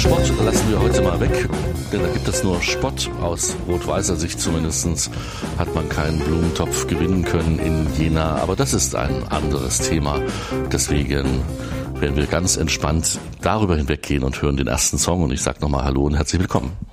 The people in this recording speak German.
Sport lassen wir heute mal weg, denn da gibt es nur Spott. Aus rot-weißer Sicht zumindest hat man keinen Blumentopf gewinnen können in Jena, aber das ist ein anderes Thema. Deswegen werden wir ganz entspannt darüber hinweggehen und hören den ersten Song und ich sage nochmal Hallo und herzlich willkommen.